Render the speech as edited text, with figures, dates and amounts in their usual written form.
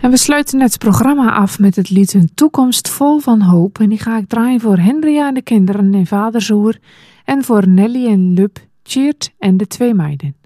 En we sluiten het programma af met het lied Een toekomst vol van hoop. En die ga ik draaien voor Henria en de kinderen in Vadersoer. En voor Nelly en Lub, Tjeerd en de 2 meiden.